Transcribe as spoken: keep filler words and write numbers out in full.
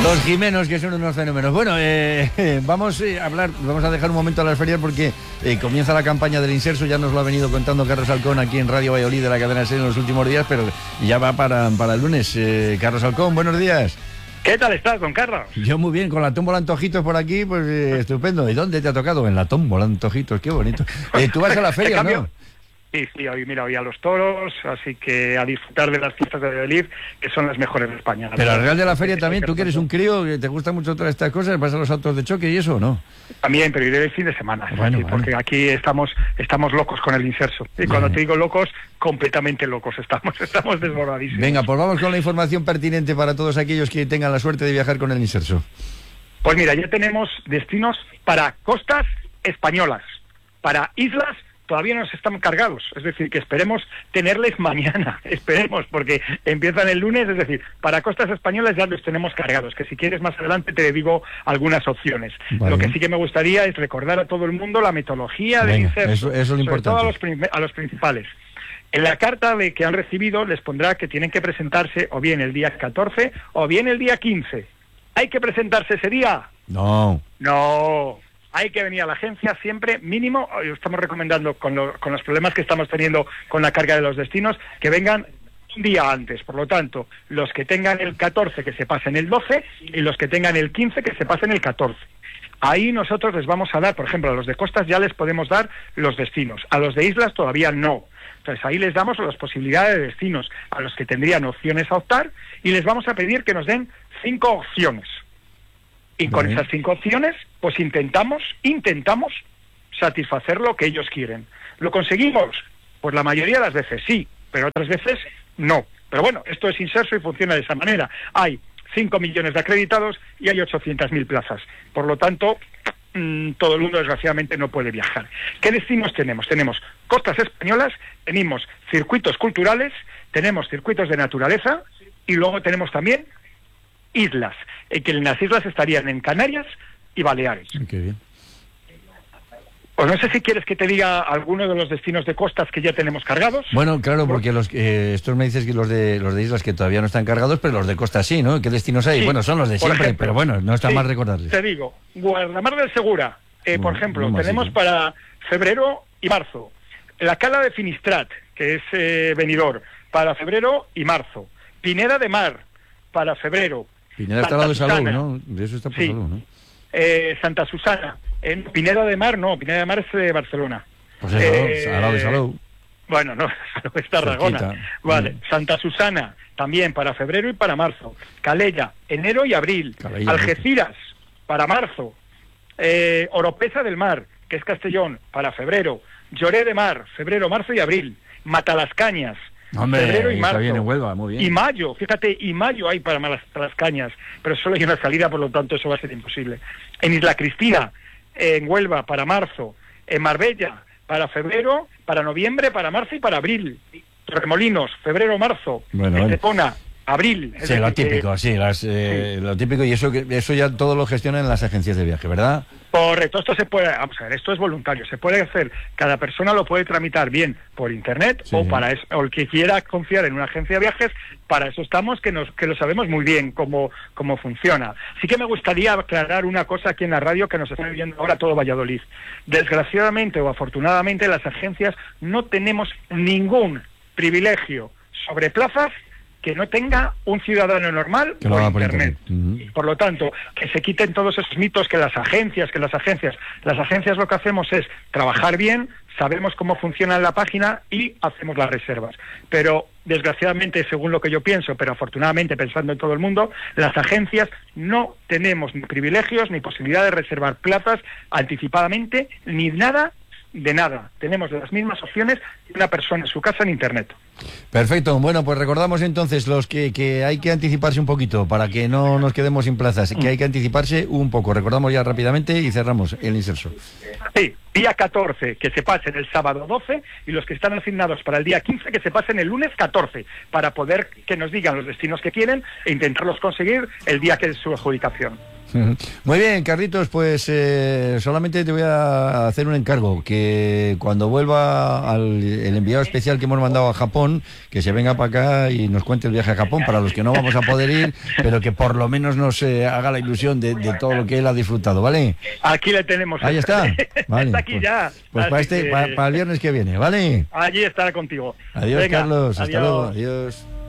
Los Jimenos, que son unos fenómenos. Bueno, eh, eh, vamos a hablar, vamos a dejar un momento a las ferias porque eh, comienza la campaña del Inserso. Ya nos lo ha venido contando Carlos Halcón aquí en Radio Valladolid de la cadena SER en los últimos días, pero ya va para, para el lunes. Eh, Carlos Halcón, buenos días. ¿Qué tal estás, don Carlos? Yo muy bien, con la tómbola Antojitos por aquí, pues eh, estupendo. ¿Y dónde te ha tocado? En la tómbola Antojitos, qué bonito. Eh, ¿Tú vas a la feria, no? Sí, sí, hoy mira, hoy a los toros, así que a disfrutar de las fiestas de Valladolid, que son las mejores de España. Pero al Real de la Feria también, tú que eres un crío, que te gusta mucho todas estas cosas, ¿vas a los autos de choque y eso o no? También, pero iré el fin de semana, bueno, sí, bueno. porque aquí estamos estamos locos con el Inserso. Y cuando Bien. te digo locos, completamente locos, estamos estamos desbordadísimos. Venga, pues vamos con la información pertinente para todos aquellos que tengan la suerte de viajar con el Inserso. Pues mira, ya tenemos destinos para costas españolas, para islas todavía no están cargados, es decir, que esperemos tenerles mañana, esperemos, porque empiezan el lunes, es decir, para costas españolas ya los tenemos cargados, que si quieres más adelante te digo algunas opciones. Vale. Lo que sí que me gustaría es recordar a todo el mundo la metodología del Inserso, eso, eso es lo sobre importante. todo a los, a los principales. En la carta de que han recibido les pondrá que tienen que presentarse o bien el día catorce o bien el día quince. ¿Hay que presentarse ese día? No. No. Hay que venir a la agencia siempre, mínimo, estamos recomendando con, lo, con los problemas que estamos teniendo con la carga de los destinos, que vengan un día antes. Por lo tanto, los que tengan el catorce que se pasen el doce y los que tengan el quince que se pasen el catorce. Ahí nosotros les vamos a dar, por ejemplo, a los de costas ya les podemos dar los destinos, a los de islas todavía no. Entonces ahí les damos las posibilidades de destinos a los que tendrían opciones a optar y les vamos a pedir que nos den cinco opciones. Y con esas cinco opciones, pues intentamos, intentamos satisfacer lo que ellos quieren. ¿Lo conseguimos? Pues la mayoría de las veces sí, pero otras veces no. Pero bueno, esto es Inserso y funciona de esa manera. Hay cinco millones de acreditados y hay ochocientas mil plazas. Por lo tanto, mmm, todo el mundo desgraciadamente no puede viajar. ¿Qué destinos tenemos? Tenemos costas españolas, tenemos circuitos culturales, tenemos circuitos de naturaleza y luego tenemos también islas, eh, que en las islas estarían en Canarias y Baleares. Qué bien. Pues no sé si quieres que te diga alguno de los destinos de costas que ya tenemos cargados. Bueno, claro, porque los eh, estos me dices que los de los de islas que todavía no están cargados, pero los de costa sí, ¿no? ¿Qué destinos hay? Sí, bueno, son los de siempre, ejemplo, pero bueno, no está sí, mal recordarles. Te digo, Guardamar del Segura, eh, no, por ejemplo, no tenemos así, ¿no? para febrero y marzo. La Cala de Finistrat, que es eh, Benidorm, para febrero y marzo. Pineda de Mar, para febrero. Pineda está al lado de Salou, ¿no? De eso está por sí. Salou, ¿no? Eh, Santa Susana. En Pineda de Mar, no, Pineda de Mar es de Barcelona. Pues eso, eh, al lado de Salou. Bueno, no, Salou es Tarragona. Vale, mm. Santa Susana, también para febrero y para marzo. Calella, enero y abril. Calella, Algeciras, ¿no? Para marzo. Eh, Oropesa del Mar, que es Castellón, para febrero. Lloré de Mar, febrero, marzo y abril. Matalascañas, Hombre, febrero y marzo. Está bien en Huelva, muy bien. Y mayo, fíjate, y mayo hay para las cañas, pero solo hay una salida, por lo tanto eso va a ser imposible. En Isla Cristina, en Huelva para marzo, en Marbella para febrero, para noviembre, para marzo y para abril. Torremolinos, febrero, marzo. Bueno, Estepona, bueno. abril. Sí, lo típico, eh, sí, las, eh, sí, lo típico, y eso eso ya todo lo gestionan las agencias de viaje, ¿verdad? Correcto, esto se puede, vamos a ver, esto es voluntario, se puede hacer, cada persona lo puede tramitar bien por internet sí. o para eso, o el que quiera confiar en una agencia de viajes, para eso estamos, que nos que lo sabemos muy bien cómo, cómo funciona. Sí que me gustaría aclarar una cosa aquí en la radio que nos está viendo ahora todo Valladolid. Desgraciadamente o afortunadamente las agencias no tenemos ningún privilegio sobre plazas que no tenga un ciudadano normal que por lo internet. Por, internet. Uh-huh. Por lo tanto, que se quiten todos esos mitos que las agencias, que las agencias, las agencias lo que hacemos es trabajar bien, sabemos cómo funciona la página y hacemos las reservas. Pero, desgraciadamente, según lo que yo pienso, pero afortunadamente pensando en todo el mundo, las agencias no tenemos ni privilegios ni posibilidad de reservar plazas anticipadamente, ni nada de nada. Tenemos las mismas opciones que una persona en su casa en internet. Perfecto. Bueno, pues recordamos entonces los que, que hay que anticiparse un poquito para que no nos quedemos sin plazas, que hay que anticiparse un poco. Recordamos ya rápidamente y cerramos el Inserso. Sí, día catorce que se pasen el sábado doce y los que están asignados para el día quince que se pasen el lunes catorce para poder que nos digan los destinos que quieren e intentarlos conseguir el día que es su adjudicación. Muy bien, Carlitos, pues eh, solamente te voy a hacer un encargo, que cuando vuelva al, el enviado especial que hemos mandado a Japón, que se venga para acá y nos cuente el viaje a Japón, para los que no vamos a poder ir, pero que por lo menos nos eh, haga la ilusión de, de todo lo que él ha disfrutado, ¿vale? Aquí le tenemos. Ahí está. Vale, está aquí pues, ya. Pues para, este, que... para, para el viernes que viene, ¿vale? Allí estará contigo. Adiós, Venga, Carlos. Hasta adiós. luego. Adiós.